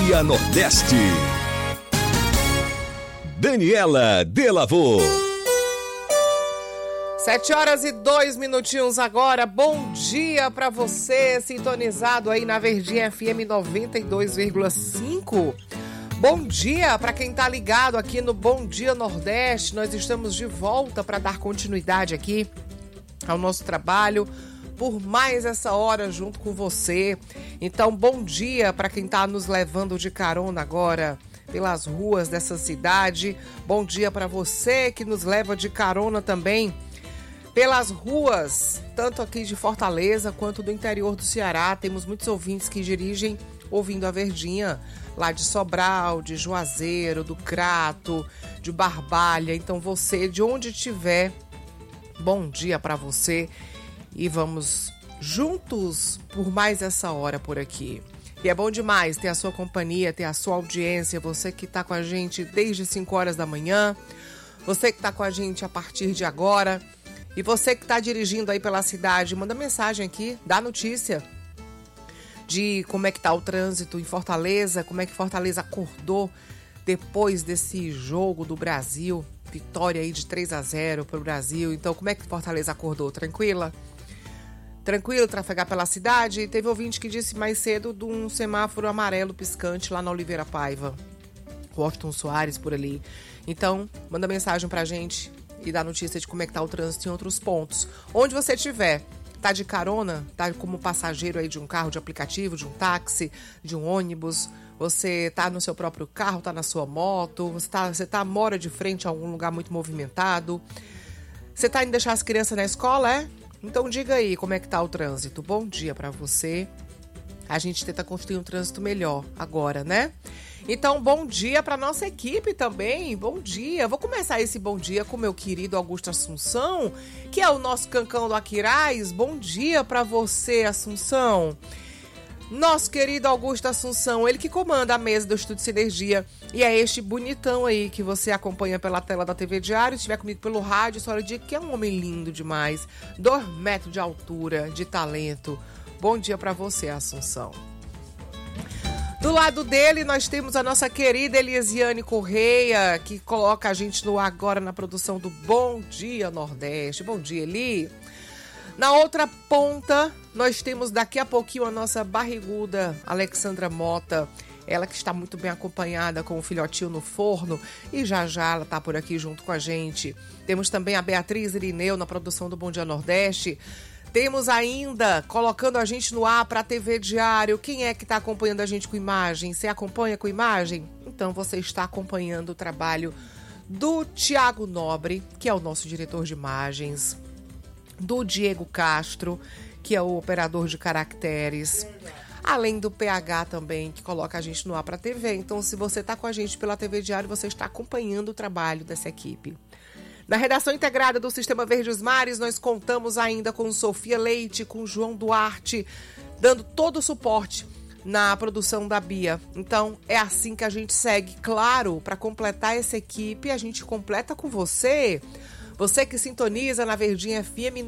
Dia Nordeste. Daniela Delavô. 7h02 agora. Bom dia para você, sintonizado aí na Verdinha FM 92,5. Bom dia para quem tá ligado aqui no Bom Dia Nordeste. Nós estamos de volta para dar continuidade aqui ao nosso trabalho por mais essa hora junto com você. Então, bom dia para quem tá nos levando de carona agora pelas ruas dessa cidade. Bom dia para você que nos leva de carona também pelas ruas, tanto aqui de Fortaleza quanto do interior do Ceará. Temos muitos ouvintes que dirigem ouvindo a Verdinha, lá de Sobral, de Juazeiro, do Crato, de Barbalha. Então você, de onde estiver, bom dia para você. E vamos juntos por mais essa hora por aqui. E é bom demais ter a sua companhia, ter a sua audiência, você que está com a gente desde 5 horas da manhã, você que está com a gente a partir de agora, e você que está dirigindo aí pela cidade, manda mensagem aqui, dá notícia de como é que tá o trânsito em Fortaleza, como é que Fortaleza acordou depois desse jogo do Brasil, vitória aí de 3-0 para o Brasil. Então, como é que Fortaleza acordou? Tranquila? Tranquilo trafegar pela cidade? Teve ouvinte que disse mais cedo de um semáforo amarelo piscante lá na Oliveira Paiva. Washington Soares por ali. Então, manda mensagem pra gente e dá notícia de como é que tá o trânsito em outros pontos. Onde você estiver, tá de carona, tá como passageiro aí de um carro de aplicativo, de um táxi, de um ônibus, você tá no seu próprio carro, tá na sua moto, você mora de frente a algum lugar muito movimentado, você tá indo deixar as crianças na escola, é? Então diga aí como é que tá o trânsito. Bom dia pra você. A gente tenta construir um trânsito melhor agora, né? Então, bom dia para nossa equipe também. Bom dia. Vou começar esse bom dia com meu querido Augusto Assunção, que é o nosso cancão do Aquiraz. Bom dia para você, Assunção. Nosso querido Augusto Assunção, ele que comanda a mesa do Estúdio Sinergia. E é este bonitão aí que você acompanha pela tela da TV Diário. Se estiver comigo pelo rádio, só diga que é um homem lindo demais. 2 metros de altura, de talento. Bom dia para você, Assunção. Do lado dele, nós temos a nossa querida Elisiane Correia, que coloca a gente no ar agora na produção do Bom Dia Nordeste. Bom dia, Eli. Na outra ponta, nós temos daqui a pouquinho a nossa barriguda Alexandra Mota. Ela que está muito bem acompanhada com o filhotinho no forno. E já já ela está por aqui junto com a gente. Temos também a Beatriz Irineu na produção do Bom Dia Nordeste. Temos ainda, colocando a gente no ar para a TV Diário, quem é que está acompanhando a gente com imagem? Você acompanha com imagem? Então você está acompanhando o trabalho do Tiago Nobre, que é o nosso diretor de imagens, do Diego Castro, que é o operador de caracteres, além do PH também, que coloca a gente no ar para a TV. Então, se você está com a gente pela TV Diário, você está acompanhando o trabalho dessa equipe. Na redação integrada do Sistema Verdes Mares, nós contamos ainda com Sofia Leite, com João Duarte, dando todo o suporte na produção da Bia. Então, é assim que a gente segue. Claro, para completar essa equipe, a gente completa com você. Você que sintoniza na Verdinha FM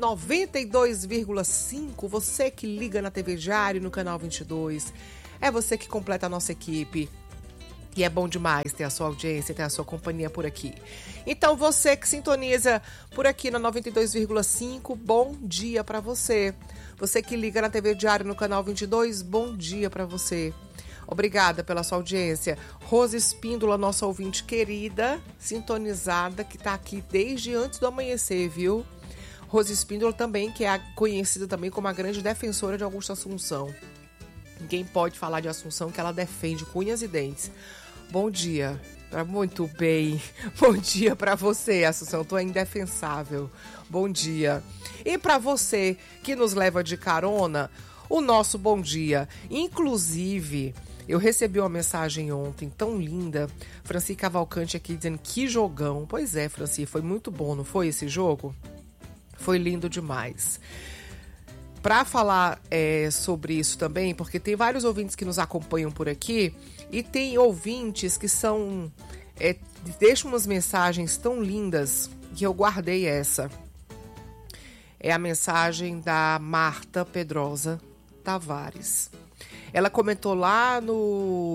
92,5, você que liga na TV Diário, no canal 22. É você que completa a nossa equipe. E é bom demais ter a sua audiência, ter a sua companhia por aqui. Então, você que sintoniza por aqui na 92,5, bom dia para você. Você que liga na TV Diário no canal 22, bom dia para você. Obrigada pela sua audiência. Rose Espíndola, nossa ouvinte querida, sintonizada, que está aqui desde antes do amanhecer, viu? Rose Espíndola também, que é conhecida também como a grande defensora de Augusto Assunção. Ninguém pode falar de Assunção que ela defende com unhas e dentes. Bom dia. Muito bem. Bom dia para você, Assunção. Tu é indefensável. Bom dia. E para você que nos leva de carona, o nosso bom dia. Inclusive, eu recebi uma mensagem ontem tão linda. Franci Cavalcante aqui dizendo que jogão. Pois é, Franci, foi muito bom, não foi esse jogo? Foi lindo demais. Para falar sobre isso também, porque tem vários ouvintes que nos acompanham por aqui e tem ouvintes que são deixam umas mensagens tão lindas que eu guardei essa. É a mensagem da Marta Pedrosa Tavares. Ela comentou lá no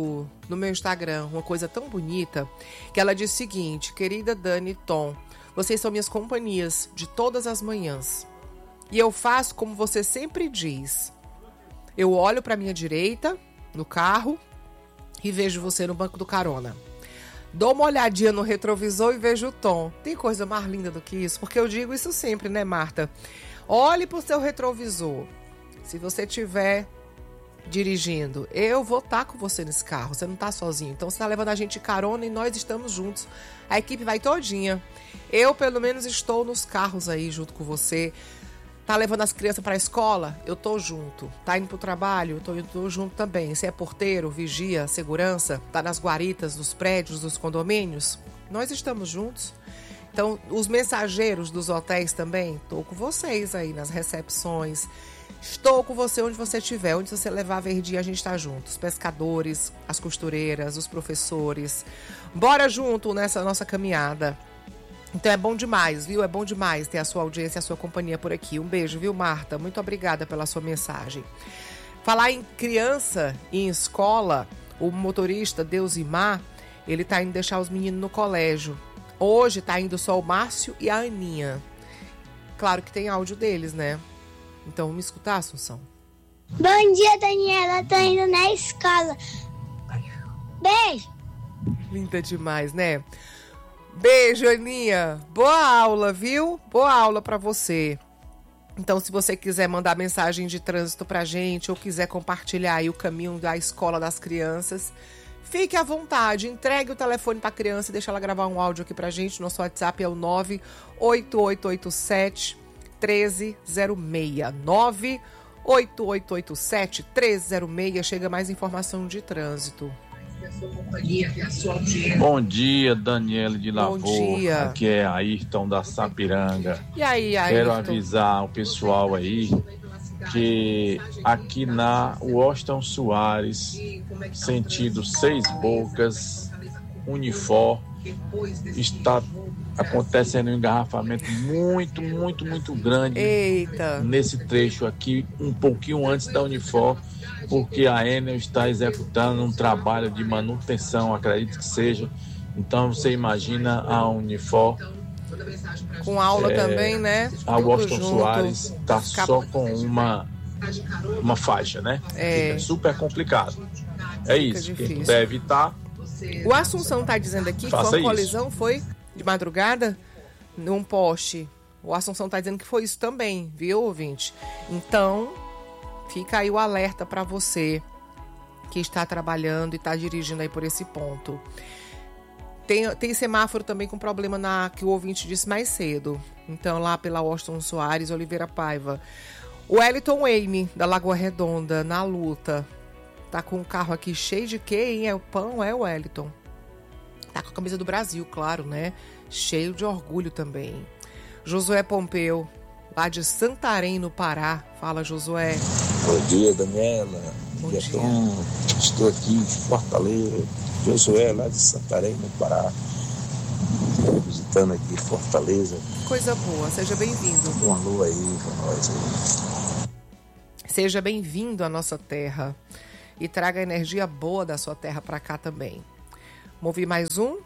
no meu Instagram uma coisa tão bonita, que ela diz o seguinte: querida Dani e Tom, vocês são minhas companhias de todas as manhãs. E eu faço como você sempre diz. Eu olho para minha direita, no carro, e vejo você no banco do carona. Dou uma olhadinha no retrovisor e vejo o Tom. Tem coisa mais linda do que isso? Porque eu digo isso sempre, né, Marta? Olhe pro seu retrovisor. Se você estiver dirigindo, eu vou estar com você nesse carro. Você não tá sozinho. Então você tá levando a gente de carona e nós estamos juntos. A equipe vai todinha. Eu, pelo menos, estou nos carros aí junto com você. Tá levando as crianças para a escola? Eu tô junto. Tá indo pro trabalho? Eu tô junto também. Você é porteiro, vigia, segurança? Tá nas guaritas, dos prédios, dos condomínios? Nós estamos juntos. Então, os mensageiros dos hotéis também, tô com vocês aí nas recepções. Estou com você onde você estiver. Onde você levar a verdinha, a gente tá junto. Os pescadores, as costureiras, os professores. Bora junto nessa nossa caminhada. Então é bom demais, viu? É bom demais ter a sua audiência e a sua companhia por aqui. Um beijo, viu, Marta? Muito obrigada pela sua mensagem. Falar em criança e em escola, o motorista Deusimar, ele tá indo deixar os meninos no colégio. Hoje tá indo só o Márcio e a Aninha. Claro que tem áudio deles, né? Então vamos escutar, Assunção? Bom dia, Daniela. Tô indo na escola. Beijo. Linda demais, né? Beijo, Aninha. Boa aula, viu? Boa aula pra você. Então, se você quiser mandar mensagem de trânsito pra gente ou quiser compartilhar aí o caminho da escola das crianças, fique à vontade. Entregue o telefone pra criança e deixa ela gravar um áudio aqui pra gente. Nosso WhatsApp é o 98887-1306. 98887-1306. Chega mais informação de trânsito. Bom dia, Daniela de Lavor. Bom dia. Aqui é Ayrton da Sapiranga. E aí, Ayrton? Quero avisar o pessoal aí que aqui na Washington Soares, sentido Seis Bocas, Unifor, está acontecendo um engarrafamento muito grande. Eita. Nesse trecho aqui, um pouquinho antes da Unifor, porque a Enel está executando um trabalho de manutenção, acredito que seja. Então você imagina a Unifor com aula também, né? A Washington Soares está só com uma faixa, né? Fica super complicado. É isso, quem puder evitar. O Assunção tá dizendo aqui que foi uma colisão, foi de madrugada num poste. O Assunção tá dizendo que foi isso também, viu, ouvinte? Então, fica aí o alerta para você que está trabalhando e está dirigindo aí por esse ponto. Tem semáforo também com problema que o ouvinte disse mais cedo. Então, lá pela Washington Soares, Oliveira Paiva. O Wellington Wayne, da Lagoa Redonda, na luta. Tá com o carro aqui cheio de quê, hein? É o pão, é o Wellington. Tá com a camisa do Brasil, claro, né? Cheio de orgulho também. Josué Pompeu, lá de Santarém, no Pará. Fala, Josué. Bom dia, Daniela. Bom dia. Tom. Estou aqui em Fortaleza. Josué, lá de Santarém, no Pará. Estou visitando aqui Fortaleza. Coisa boa, seja bem-vindo. Um alô aí para nós aí. Seja bem-vindo à nossa terra. E traga a energia boa da sua terra para cá também. Vamos ouvir mais um?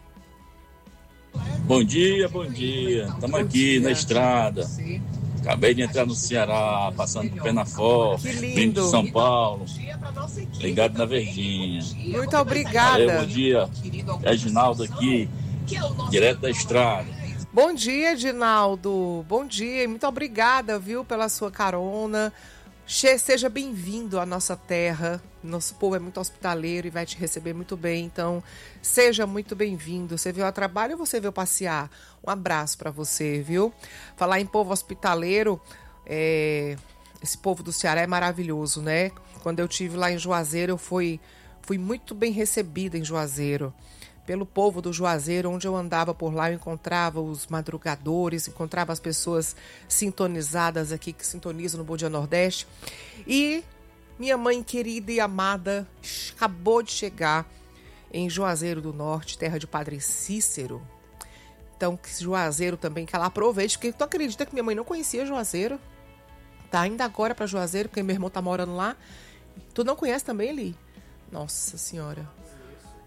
Bom dia. Estamos aqui na estrada. Acabei de entrar no Ceará, passando por Penaforte, vindo de São Paulo. Ligado na Verdinha. Muito obrigada. Valeu, bom dia. Reginaldo aqui, direto da estrada. Bom dia, Edinaldo. Bom dia e muito obrigada, viu, pela sua carona. Seja bem-vindo à nossa terra. Nosso povo é muito hospitaleiro e vai te receber muito bem. Então, seja muito bem-vindo. Você veio a trabalho ou você veio passear? Um abraço para você, viu? Falar em povo hospitaleiro, esse povo do Ceará é maravilhoso, né? Quando eu estive lá em Juazeiro, eu fui muito bem recebida em Juazeiro. Pelo povo do Juazeiro, onde eu andava por lá, eu encontrava os madrugadores, encontrava as pessoas sintonizadas aqui, que sintonizam no Bom Dia Nordeste. E minha mãe querida e amada acabou de chegar em Juazeiro do Norte, terra de Padre Cícero. Então, que Juazeiro também, que ela aproveite, porque tu acredita que minha mãe não conhecia Juazeiro? Tá indo agora para Juazeiro, porque meu irmão tá morando lá. Tu não conhece também, Eli? Nossa Senhora.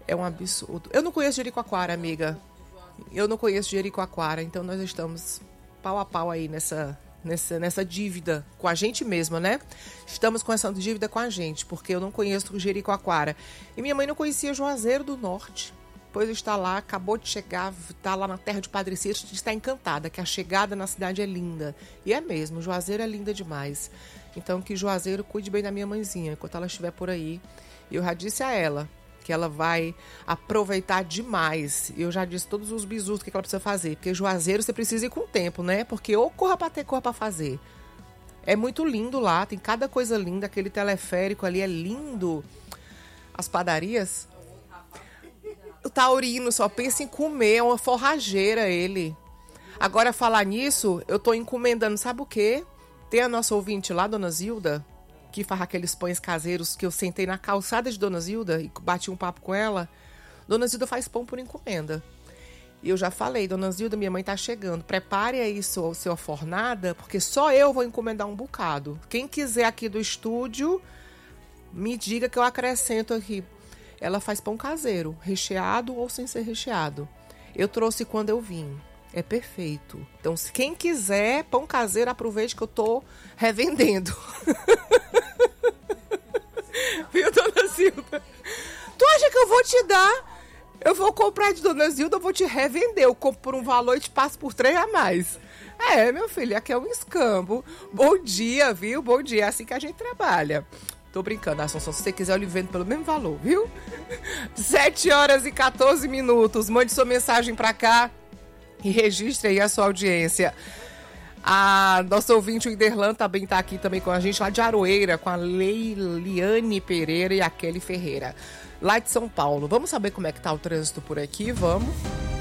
É um absurdo. Eu não conheço Jericoacoara, amiga. Eu não conheço Jericoacoara, então nós estamos pau a pau aí nessa dívida com a gente mesma, né? Estamos com essa dívida com a gente, porque eu não conheço Jericoacoara. E minha mãe não conhecia Juazeiro do Norte. Pois está lá, acabou de chegar, está lá na terra de Padre Cícero, está encantada, que a chegada na cidade é linda. E é mesmo, Juazeiro é linda demais. Então que Juazeiro cuide bem da minha mãezinha, enquanto ela estiver por aí. E eu já disse a ela que ela vai aproveitar demais. E eu já disse todos os bizus que ela precisa fazer. Porque Juazeiro você precisa ir com o tempo, né? Porque ou corra para ter, corra para fazer. É muito lindo lá, tem cada coisa linda. Aquele teleférico ali é lindo. As padarias. O taurino só pensa em comer, é uma forrageira ele. Agora, falar nisso, eu tô encomendando, sabe o quê? Tem a nossa ouvinte lá, Dona Zilda, que faz aqueles pães caseiros que eu sentei na calçada de Dona Zilda e bati um papo com ela. Dona Zilda faz pão por encomenda. E eu já falei, Dona Zilda, minha mãe tá chegando. Prepare aí sua fornada, porque só eu vou encomendar um bocado. Quem quiser aqui do estúdio, me diga que eu acrescento aqui. Ela faz pão caseiro, recheado ou sem ser recheado. Eu trouxe quando eu vim. É perfeito. Então, se quem quiser pão caseiro, aproveite que eu tô revendendo. Viu, Dona Zilda? Tu acha que eu vou te dar? Eu vou comprar de Dona Zilda, eu vou te revender. Eu compro por um valor e te passo por 3 a mais. É, meu filho, aqui é um escambo. Bom dia, viu? Bom dia. É assim que a gente trabalha. Tô brincando, Assunção. Se você quiser, eu lhe vendo pelo mesmo valor, viu? 7h14. Mande sua mensagem pra cá e registre aí a sua audiência. A nossa ouvinte, o Iderlan, também tá aqui também com a gente, lá de Aroeira, com a Leiliane Pereira e a Kelly Ferreira, lá de São Paulo. Vamos saber como é que tá o trânsito por aqui? Vamos.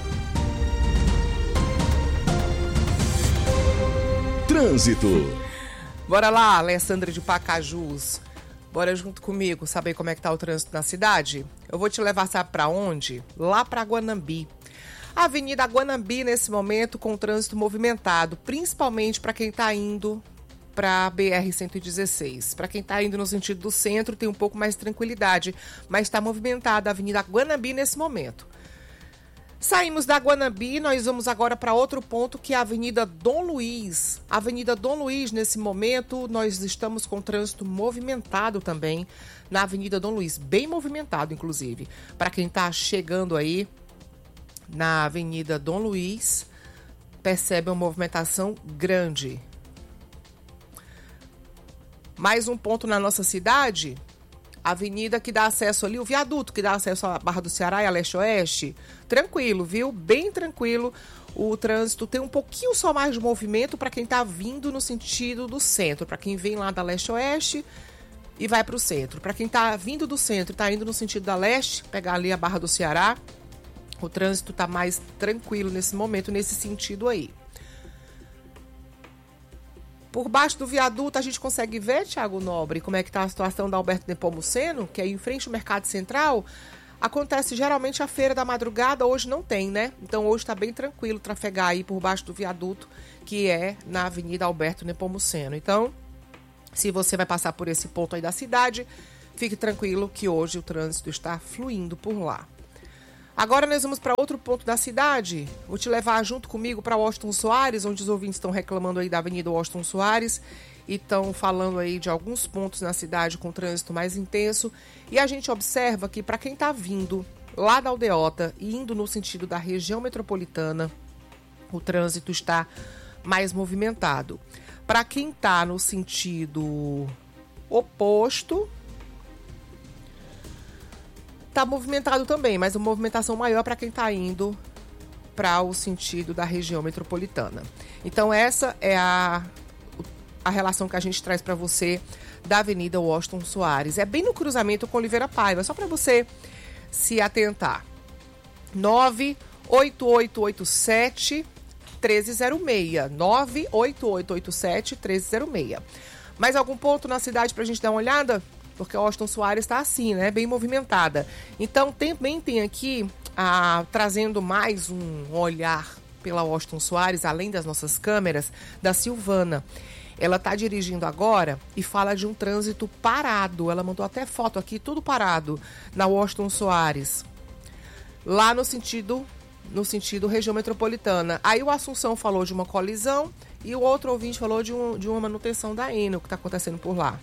Trânsito. Bora lá, Alessandra de Pacajus. Bora junto comigo saber como é que tá o trânsito na cidade? Eu vou te levar, sabe pra onde? Lá pra Guanambi. A Avenida Guanambi, nesse momento, com o trânsito movimentado, principalmente para quem tá indo para a BR-116. Para quem está indo no sentido do centro, tem um pouco mais de tranquilidade, mas está movimentada a Avenida Guanambi nesse momento. Saímos da Guanambi, nós vamos agora para outro ponto, que é a Avenida Dom Luiz. A Avenida Dom Luiz, nesse momento, nós estamos com trânsito movimentado também na Avenida Dom Luiz, bem movimentado, inclusive. Para quem está chegando aí na Avenida Dom Luiz, percebe uma movimentação grande. Mais um ponto na nossa cidade, a avenida que dá acesso ali, o viaduto que dá acesso à Barra do Ceará e a Leste-Oeste, tranquilo, viu? Bem tranquilo. O trânsito tem um pouquinho só mais de movimento para quem está vindo no sentido do centro, para quem vem lá da Leste-Oeste e vai para o centro. Para quem está vindo do centro e está indo no sentido da Leste, pegar ali a Barra do Ceará, o trânsito está mais tranquilo nesse momento, nesse sentido aí. Por baixo do viaduto a gente consegue ver, Thiago Nobre, como é que está a situação da Alberto Nepomuceno, que é em frente ao Mercado Central. Acontece geralmente a feira da madrugada, hoje não tem, né? Então hoje está bem tranquilo trafegar aí por baixo do viaduto, que é na Avenida Alberto Nepomuceno. Então, se você vai passar por esse ponto aí da cidade, fique tranquilo que hoje o trânsito está fluindo por lá. Agora nós vamos para outro ponto da cidade. Vou te levar junto comigo para Washington Soares, onde os ouvintes estão reclamando aí da Avenida Washington Soares e estão falando aí de alguns pontos na cidade com trânsito mais intenso. E a gente observa que para quem está vindo lá da Aldeota e indo no sentido da região metropolitana, o trânsito está mais movimentado. Para quem está no sentido oposto, está movimentado também, mas uma movimentação maior para quem está indo para o sentido da região metropolitana. Então essa é a relação que a gente traz para você da Avenida Washington Soares. É bem no cruzamento com Oliveira Paiva, só para você se atentar. 98887 1306. 98887 1306. Mais algum ponto na cidade para a gente dar uma olhada? Porque a Washington Soares está assim, né? Bem movimentada. Então, também tem aqui, trazendo mais um olhar pela Washington Soares, além das nossas câmeras, da Silvana. Ela está dirigindo agora e fala de um trânsito parado. Ela mandou até foto aqui, tudo parado, na Washington Soares. lá no sentido região metropolitana. Aí o Assunção falou de uma colisão e o outro ouvinte falou de uma manutenção da Enel que está acontecendo por lá.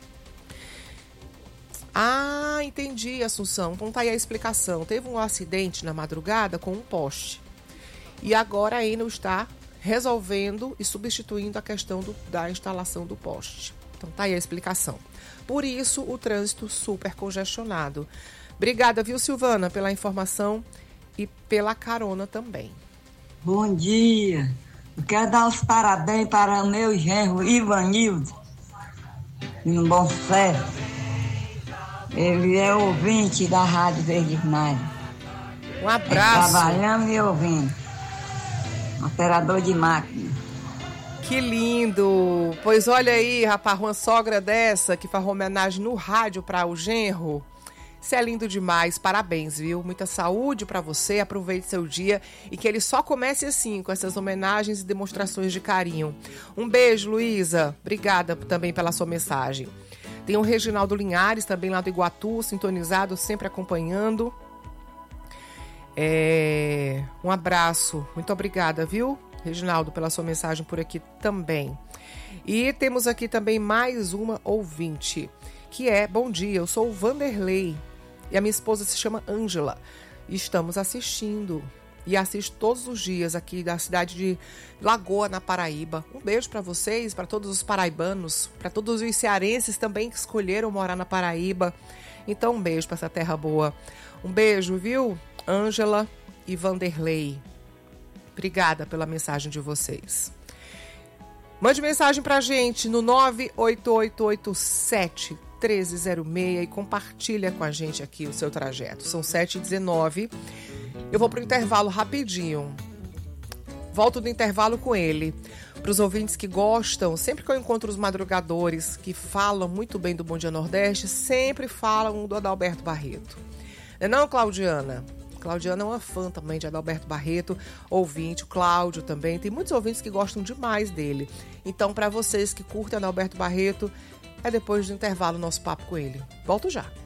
Ah, entendi, Assunção. Então tá aí a explicação. Teve um acidente na madrugada com um poste. E agora a Enel está resolvendo e substituindo a questão da instalação do poste. Então tá aí a explicação. Por isso, o trânsito super congestionado. Obrigada, viu, Silvana, pela informação e pela carona também. Bom dia. Eu quero dar os parabéns para o meu genro Ivanildo, no Bom Sucesso. Ele é ouvinte da Rádio Verde Mar. Um abraço. Trabalhando e ouvindo. Operador de máquina. Que lindo! Pois olha aí, rapaz, uma sogra dessa que faz homenagem no rádio para o genro. Isso é lindo demais, parabéns, viu? Muita saúde para você, aproveite seu dia e que ele só comece assim, com essas homenagens e demonstrações de carinho. Um beijo, Luísa. Obrigada também pela sua mensagem. Tem o Reginaldo Linhares, também lá do Iguatu, sintonizado, sempre acompanhando. Um abraço, muito obrigada, viu, Reginaldo, pela sua mensagem por aqui também. E temos aqui também mais uma ouvinte, que é: bom dia, eu sou o Vanderlei e a minha esposa se chama Ângela. Estamos assistindo e assisto todos os dias aqui da cidade de Lagoa, na Paraíba. Um beijo para vocês, para todos os paraibanos, para todos os cearenses também que escolheram morar na Paraíba. Então um beijo para essa terra boa. Um beijo, viu, Ângela e Vanderlei. Obrigada pela mensagem de vocês. Mande mensagem pra gente no 98887-1306 e compartilha com a gente aqui o seu trajeto. São 7h19. Eu vou pro intervalo rapidinho. Volto do intervalo com ele. Para os ouvintes que gostam, sempre que eu encontro os madrugadores que falam muito bem do Bom Dia Nordeste, sempre falam do Adalberto Barreto. Não, Claudiana? Claudiana é uma fã também de Adalberto Barreto, ouvinte, o Cláudio também. Tem muitos ouvintes que gostam demais dele. Então, para vocês que curtem Adalberto Barreto, é depois do intervalo o nosso papo com ele. Volto já.